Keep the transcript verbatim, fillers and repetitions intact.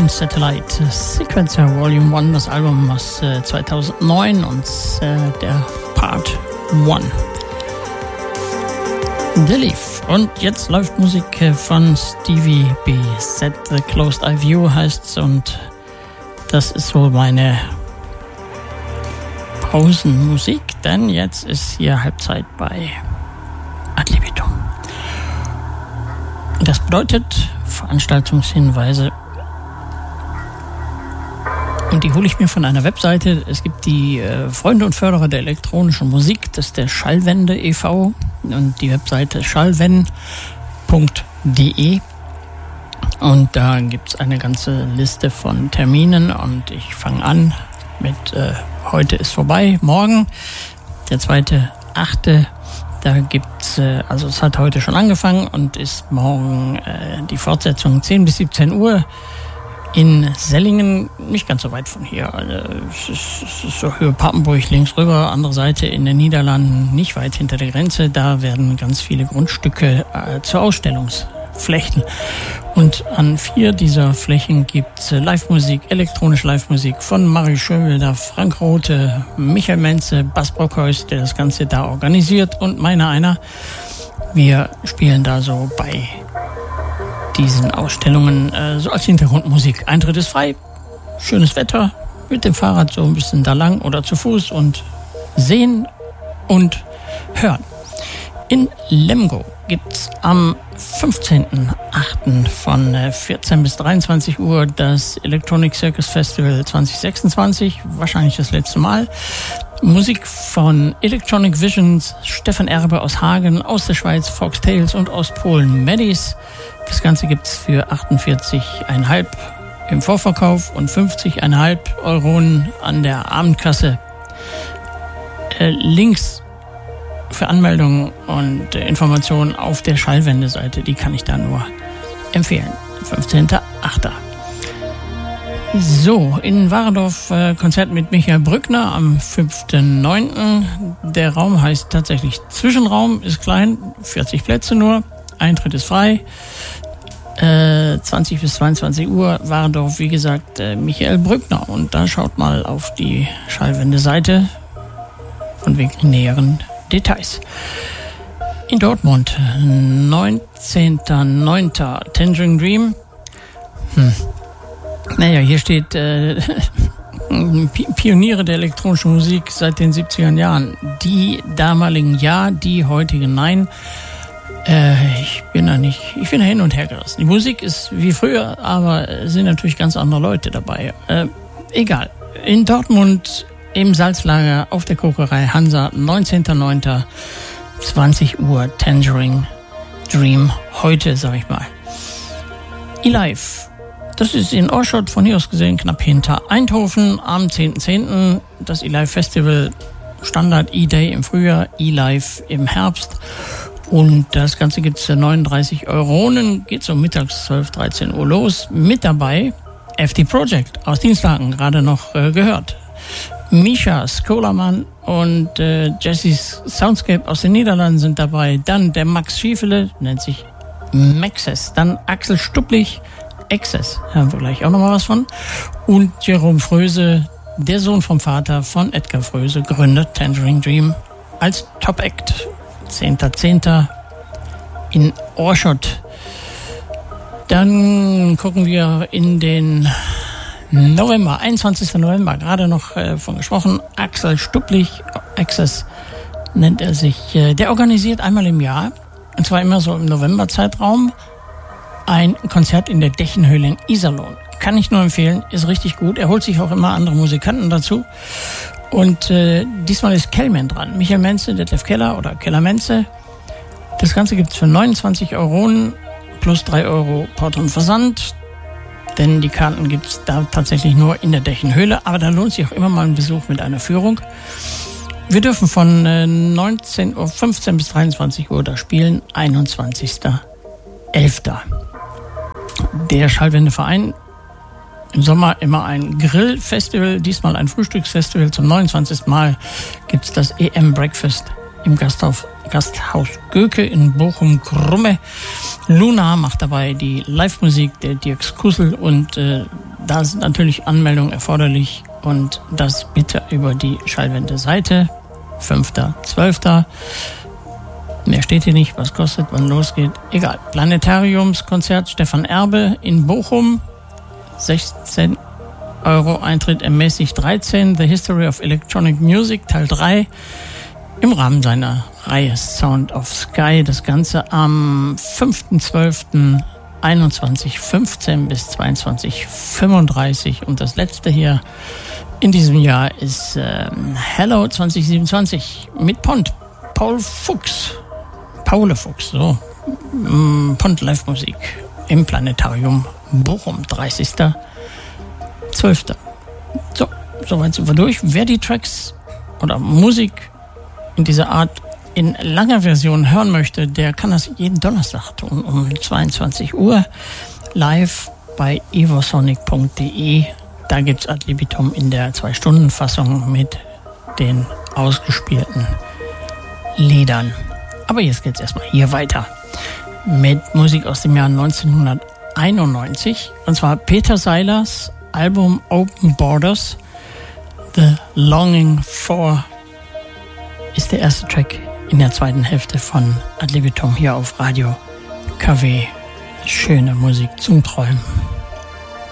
Satellite Sequencer Volume eins, das Album aus äh, zweitausendneun und äh, der Part eins. The Leaf. Und jetzt läuft Musik von Stevie B. Set the Closed Eye View heißt's, und das ist wohl meine Pausenmusik, denn jetzt ist hier Halbzeit bei Ad Libitum. Das bedeutet Veranstaltungshinweise. Und die hole ich mir von einer Webseite. Es gibt die äh, Freunde und Förderer der elektronischen Musik. Das ist der Schallwende e V Und die Webseite schallwen punkt de. Und da gibt es eine ganze Liste von Terminen. Und ich fange an mit äh, heute ist vorbei, morgen, der zweite achte Da gibt's, äh, also es hat heute schon angefangen und ist morgen äh, die Fortsetzung zehn bis siebzehn Uhr in Sellingen, nicht ganz so weit von hier. Also es ist, es ist so Höhe Papenburg links rüber, andere Seite in den Niederlanden, nicht weit hinter der Grenze. Da werden ganz viele Grundstücke äh, zu Ausstellungsflächen. Und an vier dieser Flächen gibt's äh, Live-Musik, elektronische Live-Musik von Marie Schönwelder, Frank Rothe, Michael Menze, Bas Brockhuis, der das Ganze da organisiert, und meiner einer. Wir spielen da so bei diesen Ausstellungen äh, so als Hintergrundmusik. Eintritt ist frei, schönes Wetter, mit dem Fahrrad so ein bisschen da lang oder zu Fuß und sehen und hören. In Lemgo gibt's am fünfzehnten achten von vierzehn bis dreiundzwanzig Uhr das Electronic Circus Festival zwanzig sechsundzwanzig, wahrscheinlich das letzte Mal. Musik von Electronic Visions, Stefan Erbe aus Hagen, aus der Schweiz Fox Tales und aus Polen Maddis. Das Ganze gibt's für achtundvierzig Komma fünf im Vorverkauf und fünfzig Komma fünf Euronen an der Abendkasse. Äh, Links für Anmeldungen und äh, Informationen auf der Schallwende-Seite, die kann ich da nur empfehlen. fünfzehnten achten So, in Warendorf äh, Konzert mit Michael Brückner am fünften neunten Der Raum heißt tatsächlich Zwischenraum, ist klein, vierzig Plätze nur, Eintritt ist frei. Äh, zwanzig bis zweiundzwanzig Uhr Warendorf, wie gesagt, äh, Michael Brückner. Und da schaut mal auf die Schallwende-Seite von wegen näheren Details. In Dortmund, neunzehnten neunten Tangerine Dream. Hm. Naja, hier steht äh, Pioniere der elektronischen Musik seit den siebziger Jahren. Die damaligen ja, die heutigen nein. Äh, ich bin da nicht, ich bin da hin und her gerissen. Die Musik ist wie früher, aber es sind natürlich ganz andere Leute dabei. Äh, egal. In Dortmund im Salzlager auf der Kokerei Hansa, neunzehnten neunten zwanzig Uhr Tangerine Dream. Heute, sag ich mal. E-Live. Das ist in Orschot, von hier aus gesehen knapp hinter Eindhoven am zehnten zehnten Das E-Live Festival, Standard E-Day im Frühjahr, E-Live im Herbst. Und das Ganze gibt's für neununddreißig Euronen, geht so mittags zwölf, dreizehn Uhr los. Mit dabei F D Project aus Dienstlaken, gerade noch äh, gehört. Misha Skolermann und äh, Jesse's Soundscape aus den Niederlanden sind dabei. Dann der Max Schiefele, nennt sich Maxes. Dann Axel Stupplich, Access, hören wir gleich auch nochmal was von. Und Jerome Fröse, der Sohn vom Vater von Edgar Fröse, gründet Tangerine Dream als Top-Act. zehnten zehnten in Orschot. Dann gucken wir in den November, einundzwanzigsten November, gerade noch äh, von gesprochen. Axel Stupplich, Access nennt er sich, äh, der organisiert einmal im Jahr, und zwar immer so im November-Zeitraum, ein Konzert in der Dächenhöhle in Iserlohn. Kann ich nur empfehlen, ist richtig gut. Er holt sich auch immer andere Musikanten dazu. Und äh, diesmal ist Kellman dran. Michael Menze, Detlef Keller oder Keller Menze. Das Ganze gibt's für neunundzwanzig Euronen plus drei Euro Port und Versand. Denn die Karten gibt's da tatsächlich nur in der Dächenhöhle. Aber da lohnt sich auch immer mal ein Besuch mit einer Führung. Wir dürfen von äh, neunzehn Uhr fünfzehn bis dreiundzwanzig Uhr da spielen. einundzwanzigsten elften Der Schallwendeverein. Im Sommer immer ein Grillfestival, diesmal ein Frühstücksfestival. Zum neunundzwanzigsten Mal gibt's das E M Breakfast im Gasthaus, Gasthaus Göke in Bochum-Krumme. Luna macht dabei die Live-Musik, der Dirk Kussel, und äh, Da sind natürlich Anmeldungen erforderlich und das bitte über die Schallwende-Seite. fünfter zwölfter Mehr steht hier nicht, was kostet, wann losgeht. Egal. Planetariumskonzert Stefan Erbe in Bochum. sechzehn Euro Eintritt, ermäßigt dreizehn. The History of Electronic Music Teil drei. Im Rahmen seiner Reihe Sound of Sky. Das Ganze am fünfter zwölfter einundzwanzig fünfzehn bis zweiundzwanzig fünfunddreißig. Und das letzte hier in diesem Jahr ist äh, Hello zwanzig siebenundzwanzig mit Pont. Paul Fuchs. Paul Fuchs, so. Pont Live-Musik im Planetarium Bochum, dreißigster zwölfter So, soweit sind wir durch. Wer die Tracks oder Musik in dieser Art in langer Version hören möchte, der kann das jeden Donnerstag tun um zweiundzwanzig Uhr live bei evosonic punkt de. Da gibt es Ad libitum in der zwei Stunden Fassung mit den ausgespielten Liedern. Aber jetzt geht's erstmal hier weiter mit Musik aus dem Jahr neunzehnhunderteinundneunzig, und zwar Peter Seilers Album Open Borders. The Longing For ist der erste Track in der zweiten Hälfte von Ad libitum hier auf Radio K W. Schöne Musik zum Träumen.